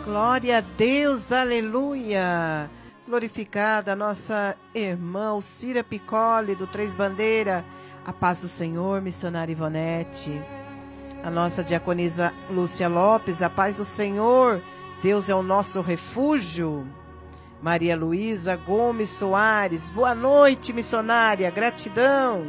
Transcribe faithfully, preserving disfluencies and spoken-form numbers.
Glória a Deus, aleluia. Glorificada a nossa irmã Alcira Piccoli, do Três Bandeira. A paz do Senhor, missionária Ivonete. A nossa diaconisa Lúcia Lopes, a paz do Senhor. Deus é o nosso refúgio. Maria Luísa Gomes Soares, boa noite, missionária, gratidão.